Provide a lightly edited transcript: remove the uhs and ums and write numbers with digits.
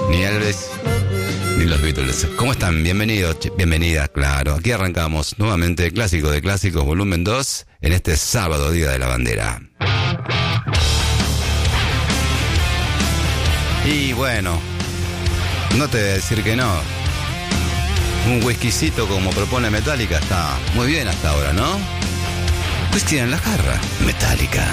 Ni Elvis, ni los Beatles. ¿Cómo están? Bienvenidos, bienvenidas, claro. Aquí arrancamos nuevamente Clásico de Clásicos, volumen 2, en este sábado, Día de la Bandera. Y bueno, no te voy a decir que no. Un whiskycito como propone Metallica está muy bien hasta ahora, ¿no? Whisky en la jarra, Metallica.